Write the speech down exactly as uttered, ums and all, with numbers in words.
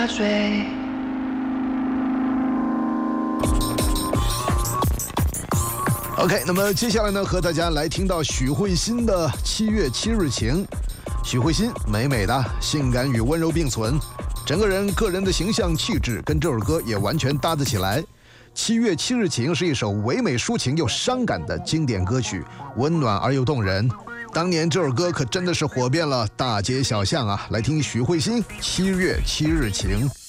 水。 OK， 那么接下来呢，和大家来听到许慧欣的《七月七日晴》。许慧欣美美的，性感与温柔并存，整个人个人的形象气质跟这首歌也完全搭得起来。《七月七日晴》是一首唯美抒情又伤感的经典歌曲，温暖而又动人。当年这首歌可真的是火遍了大街小巷啊！来听许慧欣《七月七日晴》。